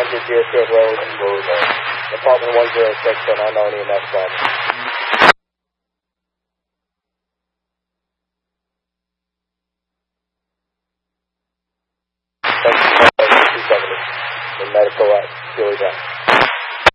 Deerfield Road, apartment 106, an unknown EMS call. In medical, Julie Brown.